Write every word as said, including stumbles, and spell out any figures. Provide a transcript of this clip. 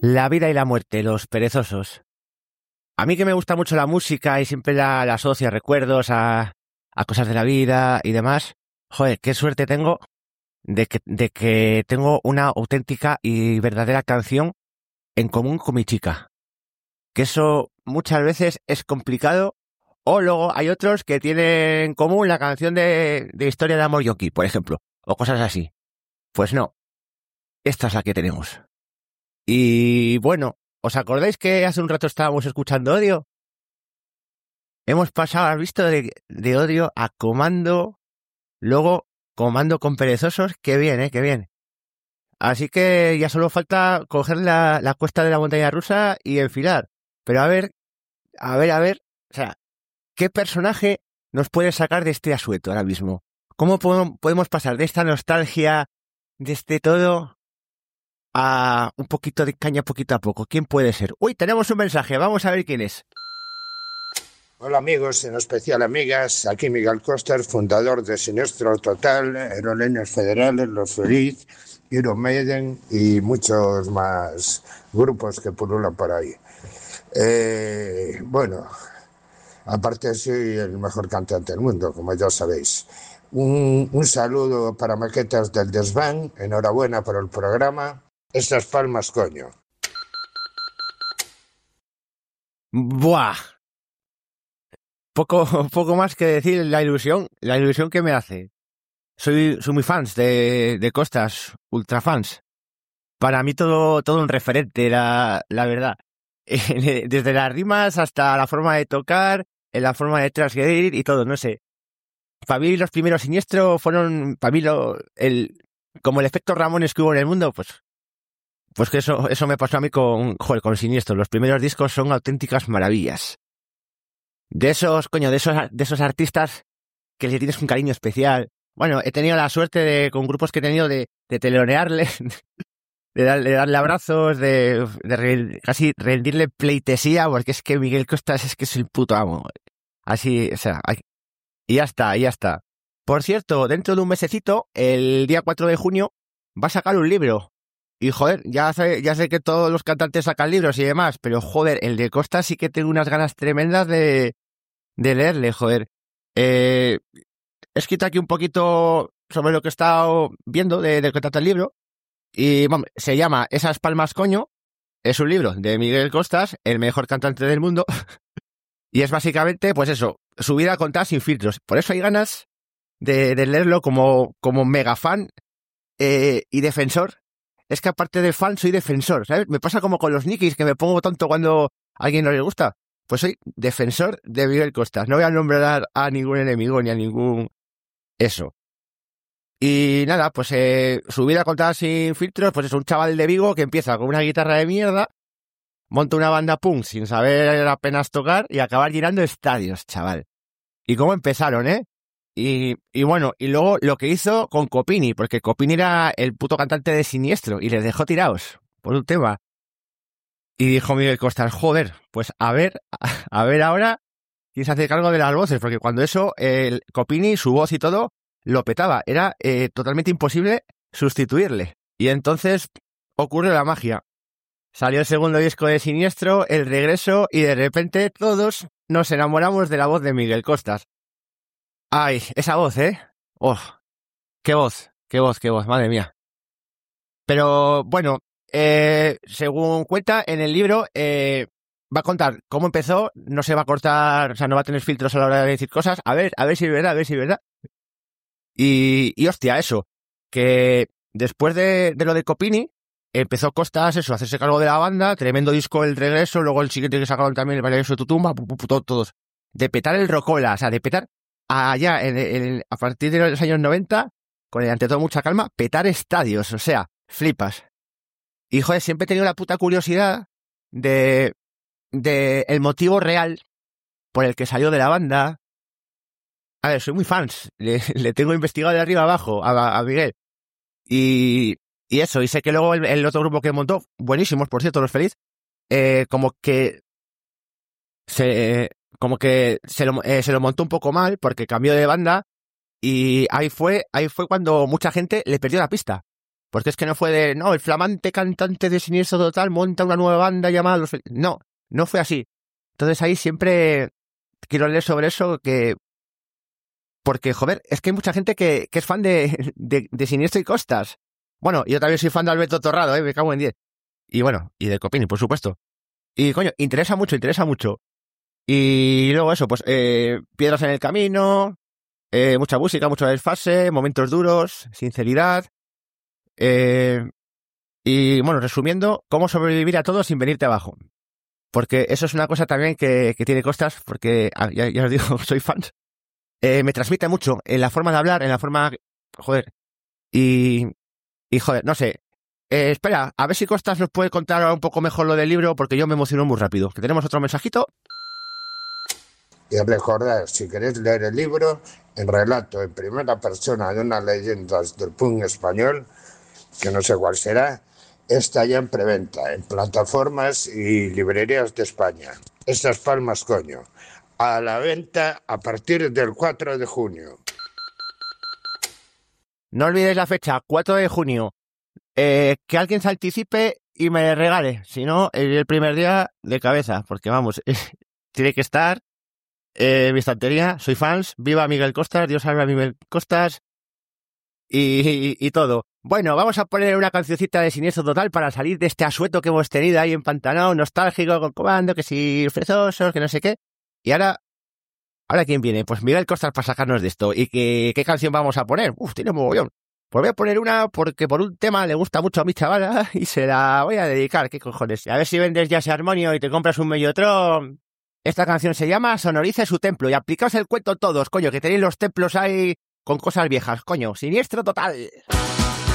La vida y la muerte, los perezosos. A mí que me gusta mucho la música y siempre la, la asocio a recuerdos, a, a cosas de la vida y demás. Joder, qué suerte tengo de que, de que tengo una auténtica y verdadera canción en común con mi chica. Que eso muchas veces es complicado. O luego hay otros que tienen en común la canción de, de Historia de Amor Yonki, por ejemplo. O cosas así. Pues no. Esta es la que tenemos. Y bueno, ¿os acordáis que hace un rato estábamos escuchando Odio? Hemos pasado, ¿has visto? De, de Odio a Comando, luego Comando con Perezosos. Qué bien, ¿eh? Qué bien. Así que ya solo falta coger la, la cuesta de la montaña rusa y enfilar. Pero a ver, a ver, a ver, o sea, ¿qué personaje nos puede sacar de este asueto ahora mismo? ¿Cómo podemos, podemos pasar de esta nostalgia, de este todo, a un poquito de caña poquito a poco? ¿Quién puede ser? Uy, tenemos un mensaje, vamos a ver quién es. Hola amigos, en especial amigas, aquí Miguel Coster, fundador de Siniestro Total, Aerolíneas Federales, Los Feliz, Iron Maiden y muchos más grupos que pululan por ahí. Eh, bueno, aparte soy el mejor cantante del mundo, como ya sabéis. Un, un saludo para Maquetas del Desván, enhorabuena por el programa. Esas palmas, coño. Buah. Poco, poco más que decir la ilusión, la ilusión que me hace. Soy, soy muy fans de, de Costas, ultra fans. Para mí todo, todo un referente, la, la verdad. Desde las rimas hasta la forma de tocar, en la forma de transgredir y todo, no sé. Para mí los primeros Siniestro fueron, para mí lo, el, como el efecto Ramones que hubo en el mundo, pues, pues que eso, eso me pasó a mí con, joder, con Siniestro. Los primeros discos son auténticas maravillas. De esos, coño, de esos, de esos artistas que le tienes un cariño especial. Bueno, he tenido la suerte de, con grupos que he tenido de, de telonearle, de darle, de darle abrazos, de, de re, casi rendirle pleitesía, porque es que Miguel Costas es que es el puto amo. Así, o sea, y ya está, y ya está. Por cierto, dentro de un mesecito, el día cuatro de junio, va a sacar un libro. Y joder, ya sé, ya sé que todos los cantantes sacan libros y demás, pero joder, el de Costas sí que tengo unas ganas tremendas de, de leerle, joder. Eh, he escrito aquí un poquito sobre lo que he estado viendo de, de qué trata el libro. Y bueno, se llama Esas palmas, coño. Es un libro de Miguel Costas, el mejor cantante del mundo. Y es básicamente, pues eso, su vida contada sin filtros. Por eso hay ganas de, de leerlo como, como mega fan eh, y defensor. Es que aparte de fan, soy defensor, ¿sabes? Me pasa como con los Nikis, que me pongo tonto cuando a alguien no le gusta. Pues soy defensor de Miguel Costas. No voy a nombrar a ningún enemigo ni a ningún eso. Y nada, pues eh, su vida contada sin filtros, pues es un chaval de Vigo que empieza con una guitarra de mierda, monta una banda punk sin saber apenas tocar y acabar llenando estadios, chaval. Y cómo empezaron, ¿eh? Y, y bueno, y luego lo que hizo con Copini, porque Copini era el puto cantante de Siniestro y les dejó tirados por un tema. Y dijo Miguel Costas, joder, pues a ver, a, a ver ahora quién se hace cargo de las voces, porque cuando eso, el Copini, su voz y todo, lo petaba. Era eh, totalmente imposible sustituirle. Y entonces ocurre la magia. Salió el segundo disco de Siniestro, El Regreso, y de repente todos nos enamoramos de la voz de Miguel Costas. Ay, esa voz, ¿eh? Oh, qué voz, qué voz, qué voz, madre mía. Pero bueno, eh, según cuenta en el libro, eh, va a contar cómo empezó, no se va a cortar, o sea, no va a tener filtros a la hora de decir cosas. A ver, a ver si es verdad, a ver si es verdad. Y, y hostia, eso, que después de, de lo de Copini, empezó Costas, eso, a hacerse cargo de la banda, tremendo disco El Regreso, luego el siguiente que sacaron también, El Vallejo de tu tumba, pu, pu, pu, todos, todos, de petar el rocola, o sea, de petar allá, en, en, a partir de los años noventa, con el Ante todo mucha calma, petar estadios, o sea, flipas. Y joder, siempre he tenido la puta curiosidad de, de el motivo real por el que salió de la banda. A ver, soy muy fans, le, le tengo investigado de arriba abajo a, a Miguel. Y, y eso, y sé que luego el, el otro grupo que montó, buenísimos, por cierto, Los Feliz, eh, como que se, como que se lo, eh, se lo montó un poco mal porque cambió de banda y ahí fue, ahí fue cuando mucha gente le perdió la pista. Porque es que no fue de, no, el flamante cantante de Siniestro Total monta una nueva banda llamada Los Felices. No, no fue así. Entonces ahí siempre quiero leer sobre eso, que porque, joder, es que hay mucha gente que, que es fan de, de, de Siniestro y Costas. Bueno, yo también soy fan de Alberto Torrado, ¿eh? Me cago en diez. Y bueno, y de Copini, por supuesto. Y, coño, interesa mucho, interesa mucho. Y luego eso, pues, eh, Piedras en el Camino, eh, mucha música, mucho desfase, momentos duros, sinceridad. Eh, y, bueno, resumiendo, cómo sobrevivir a todo sin venirte abajo. Porque eso es una cosa también que, que tiene Costas, porque, ah, ya, ya os digo, soy fan. Eh, me transmite mucho en la forma de hablar, en la forma... Joder. Y... Y, joder, no sé. Eh, espera, a ver si Costas nos puede contar un poco mejor lo del libro, porque yo me emociono muy rápido. ¿Que tenemos otro mensajito? Y recordad, si queréis leer el libro, el relato en primera persona de unas leyendas del punk español, que no sé cuál será, está ya en preventa en plataformas y librerías de España. Estas palmas, coño. A la venta a partir del cuatro de junio. No olvidéis la fecha, cuatro de junio. Eh, que alguien se anticipe y me regale. Si no, el primer día de cabeza. Porque vamos, tiene que estar eh, mi estantería. Soy fans. Viva Miguel Costas. Dios salve a Miguel Costas. Y, y, y todo. Bueno, vamos a poner una cancioncita de Siniestro Total para salir de este asueto que hemos tenido ahí empantanado, nostálgico, con comando, que si fresosos, que no sé qué. Y ahora, ¿ahora quién viene? Pues Miguel Costas para sacarnos de esto. ¿Y qué, qué canción vamos a poner? Uf, tiene un mogollón. Pues voy a poner una porque por un tema le gusta mucho a mi chavala y se la voy a dedicar. ¿Qué cojones? A ver si vendes ya ese armonio y te compras un Mellotron. Esta canción se llama Sonorice su templo y aplicaos el cuento todos, coño, que tenéis los templos ahí con cosas viejas, coño. Siniestro Total.